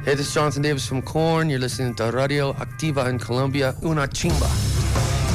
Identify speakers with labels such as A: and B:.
A: Hey, this is Jonathan Davis from Korn. You're listening to Radio Activa in Colombia. Una chimba.